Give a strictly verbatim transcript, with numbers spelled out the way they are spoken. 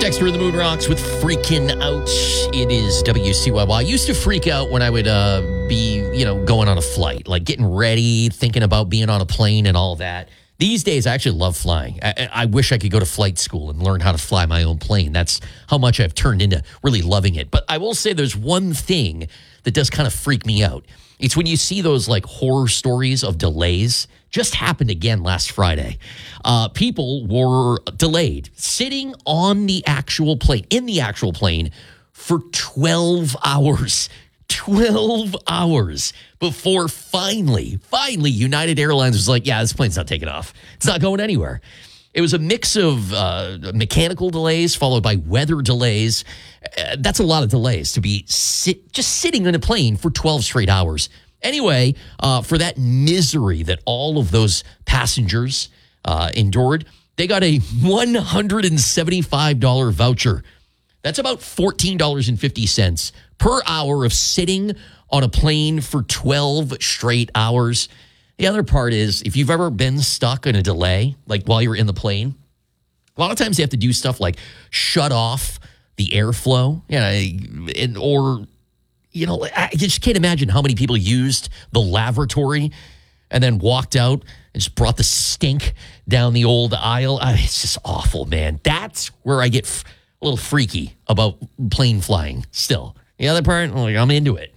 Dexter of the Moon Rocks with Freaking Out. It is W C Y Y. I used to freak out when I would uh, be, you know, going on a flight, like getting ready, thinking about being on a plane and all that. These days, I actually love flying. I, I wish I could go to flight school and learn how to fly my own plane. That's how much I've turned into really loving it. But I will say there's one thing that does kind of freak me out. It's when you see those like horror stories of delays. Just happened again last Friday. Uh, people were delayed, sitting on the actual plane, in the actual plane, for twelve hours. twelve hours before finally, finally, United Airlines was like, yeah, this plane's not taking off. It's not going anywhere. It was a mix of uh, mechanical delays followed by weather delays. Uh, that's a lot of delays to be sit, just sitting in a plane for twelve straight hours. Anyway, uh, for that misery that all of those passengers uh, endured, they got a one hundred seventy-five dollars voucher. That's about fourteen dollars and fifty cents per hour of sitting on a plane for twelve straight hours. The other part is, if you've ever been stuck in a delay, like while you're in the plane, a lot of times you have to do stuff like shut off the airflow, you know, and, or... You know, I just can't imagine how many people used the lavatory and then walked out and just brought the stink down the old aisle. I mean, it's just awful, man. That's where I get f- a little freaky about plane flying still. The other part, like, I'm into it.